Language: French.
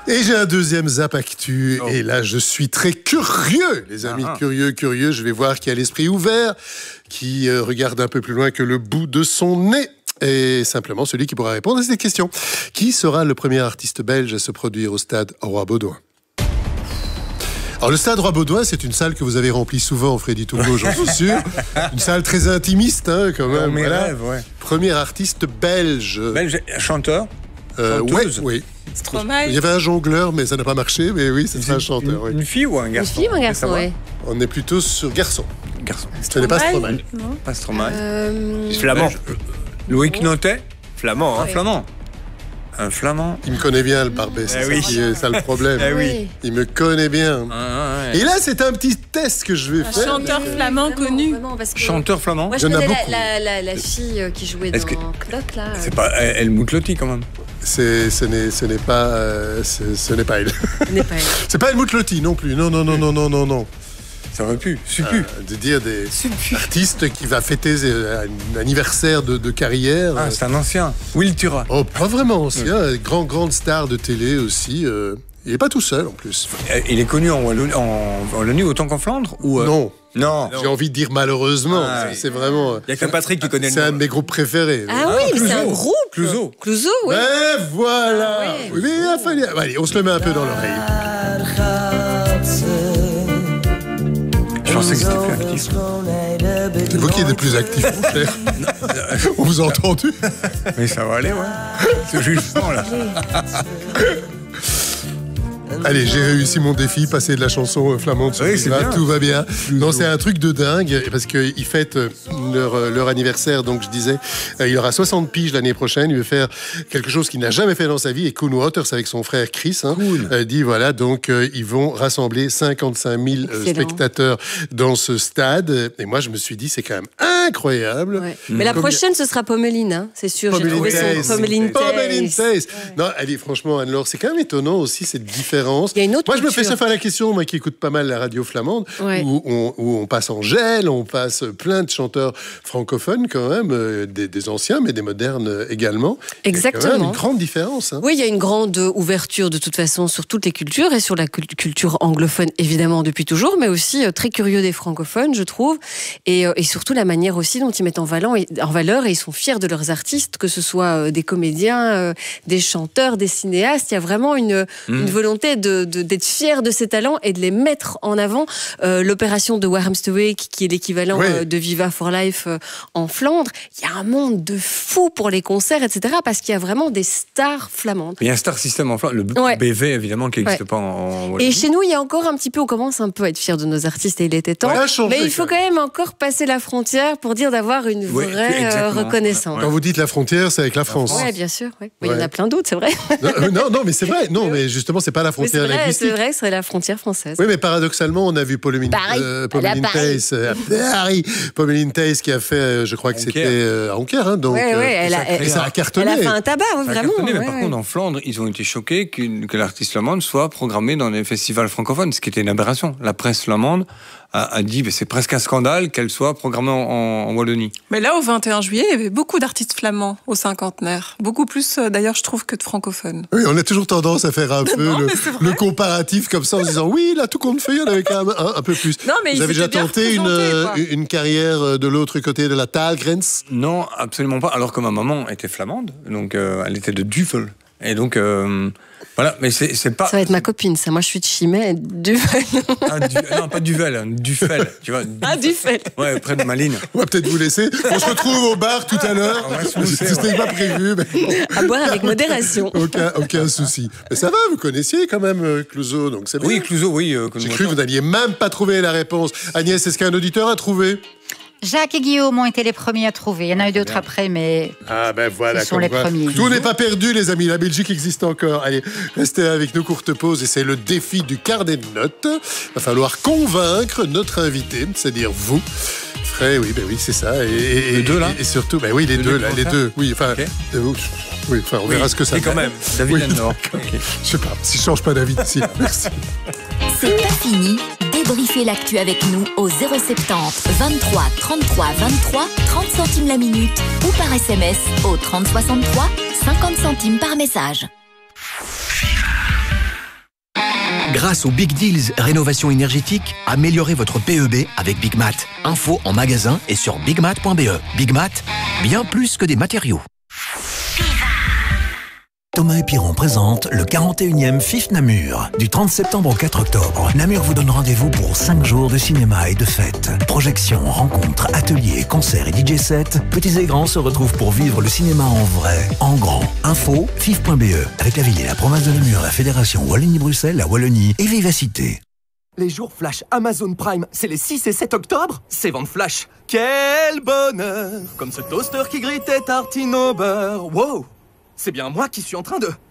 Et j'ai un deuxième Zap Actu. Et là, je suis très curieux, les amis. Curieux. Je vais voir qui a l'esprit ouvert, qui regarde un peu plus loin que le bout de son nez. Et simplement celui qui pourra répondre à cette question. Qui sera le premier artiste belge à se produire au stade Roi-Baudouin? Alors, le stade Roi-Baudouin, c'est une salle que vous avez remplie souvent, Freddy Tourneau, j'en suis sûr. Une salle très intimiste, hein, quand même. Mes rêves, ouais. Premier artiste belge. Belge, chanteur? Oui. Stromae. Il y avait un jongleur, mais ça n'a pas marché. Mais oui, c'est un chanteur. Oui. Une fille ou un garçon? Une fille ou un garçon, oui. On est plutôt sur garçon. Ce n'est pas Stromae. Non. Pas Stromae. Flamand. Loïc Notet? Flamand, hein. Un flamand. Un flamand. Il me connaît bien, le Barbet. C'est ça le problème. Oui. Il me connaît bien. Ouais. Et là, c'est un petit test que je vais faire. Chanteur flamand connu. Chanteur flamand? Moi, je Il y en a connais beaucoup. la fille qui jouait dans Clock, là. C'est pas Helmut Lotti, quand même. Ce n'est pas elle. C'est pas Helmut Lotti non plus. Non. Ça aurait pu. Suppu. De dire des artistes qui va fêter un anniversaire de carrière. C'est un ancien. Will Tura. Oh, pas vraiment ancien. Grande star de télé aussi. Il n'est pas tout seul en plus. Il est connu en Wallonie autant qu'en Flandre ou Non. J'ai envie de dire malheureusement. C'est vraiment. Il n'y a que Patrick qui connaît le C'est nom. un de mes groupes préférés. Ah oui, mais c'est un groupe. Clouseau, oui. Ben voilà. Oui. Mais il a fallu. Allez, on se le met un peu dans l'oreille. Je pensais que c'était plus actif. C'est vous qui êtes le plus actif, mon cher. On vous a entendu. Mais ça va aller, ouais. Ce jugement, là. Allez, j'ai réussi mon défi, passer de la chanson flamande sur Oui, c'est bien. tout va bien. Non, c'est un truc de dingue, parce qu'ils fêtent leur anniversaire, donc je disais, il aura 60 piges l'année prochaine, il veut faire quelque chose qu'il n'a jamais fait dans sa vie, et Koen Wouters, avec son frère Chris, dit voilà, donc ils vont rassembler 55 000 spectateurs dans ce stade, et moi je me suis dit, c'est quand même incroyable. Ouais. Mais la prochaine, ce sera Pommeline, hein, c'est sûr. J'ai trouvé son Pommeline Taste. Non, allez, franchement, Anne-Laure, c'est quand même étonnant aussi cette différence. Il y a une autre Moi, je me fais culture. ça faire la question, moi qui écoute pas mal la radio flamande, où on passe Angèle, on passe plein de chanteurs francophones quand même, des anciens, mais des modernes également. Exactement. Il y a quand même une grande différence. Hein. Oui, il y a une grande ouverture de toute façon sur toutes les cultures et sur la culture anglophone évidemment depuis toujours, mais aussi très curieux des francophones, je trouve, et surtout la manière aussi dont ils mettent en valeur et ils sont fiers de leurs artistes, que ce soit des comédiens, des chanteurs, des cinéastes. Il y a vraiment une volonté d'être fiers de ces talents et de les mettre en avant. L'opération de Warham Stewart, qui est l'équivalent de Viva for Life en Flandre, il y a un monde de fous pour les concerts, etc., parce qu'il y a vraiment des stars flamandes. Il y a un star system en Flandre, le BV évidemment qui n'existe pas en Wallonie. Et chez nous, il y a encore un petit peu, on commence un peu à être fiers de nos artistes et il était temps. Mais il faut quand même encore passer la frontière pour dire d'avoir une vraie reconnaissance. Quand vous dites la frontière, c'est avec la France. Oui, bien sûr. Oui. Il y en a plein d'autres, c'est vrai. Non, mais c'est vrai. Non, mais justement, c'est pas la frontière linguistique. C'est vrai que c'est la frontière française. Oui, mais paradoxalement, on a vu Pommeline Tace à Paris. Pommeline Tace qui a fait, je crois que c'était à Anker, hein, donc ça a cartonné. Elle a fait un tabac, vraiment. Mais par contre, en Flandre, ils ont été choqués que l'artiste flamande soit programmé dans les festivals francophones, ce qui était une aberration. La presse flamande a dit c'est presque un scandale qu'elle soit programmée en Wallonie. Mais là, au 21 juillet, il y avait beaucoup d'artistes flammands au cinquantenaire. Beaucoup plus, d'ailleurs, je trouve, que de francophones. Oui, on a toujours tendance à faire un peu le comparatif comme ça en se disant oui, là, tout compte fait, il y en avait quand même un peu plus. Non, mais vous avez déjà tenté une carrière de l'autre côté de la Taalgrens? Non, absolument pas. Alors que ma maman était flamande, donc elle était de Duvel. Et donc, voilà, mais c'est pas... Ça va être ma copine, ça. Moi, je suis de Chimay, Duvel. Non, pas Duvel, Dufel, tu vois. Dufel. Ouais, près de Malines. On va peut-être vous laisser. On se retrouve au bar tout à l'heure. C'était pas prévu. Mais bon. À boire avec modération. Aucun souci. Mais ça va, vous connaissiez quand même Clouseau, donc c'est bien. Oui, Clouseau, oui. J'ai cru que vous n'alliez même pas trouver la réponse. Agnès, est-ce qu'un auditeur a trouvé? Jacques et Guillaume ont été les premiers à trouver. Il y en a eu d'autres après, mais voilà, ce sont les premiers. Tout n'est pas perdu, les amis. La Belgique existe encore. Allez, restez avec nous, courte pause. Et c'est le défi du carnet de notes. Il va falloir convaincre notre invité, c'est-à-dire vous. Fred, oui, c'est ça. Et les deux, là. Et surtout, les deux, là. Les deux, oui. Enfin, on verra ce que ça fait. quand même, David Anne-Laure. Je sais pas, si je change pas d'avis d'ici. Merci. C'est pas fini. Débriefez l'actu avec nous au 070 23 33 23 30 centimes la minute ou par SMS au 30 63 50 centimes par message. Grâce aux Big Deals Rénovation énergétique, améliorez votre PEB avec Big Mat. Info en magasin et sur bigmat.be. Big Mat, bien plus que des matériaux. Thomas et Piron présente le 41e FIF Namur. Du 30 septembre au 4 octobre, Namur vous donne rendez-vous pour 5 jours de cinéma et de fêtes. Projections, rencontres, ateliers, concerts et DJ sets, petits et grands se retrouvent pour vivre le cinéma en vrai, en grand. Info, fif.be, avec la ville et la province de Namur, la fédération Wallonie-Bruxelles, la Wallonie et Vivacité. Les jours flash Amazon Prime, c'est les 6 et 7 octobre, c'est vente flash. Quel bonheur! Comme ce toaster qui grille tes tartines au beurre. Wow! C'est bien moi qui suis en train de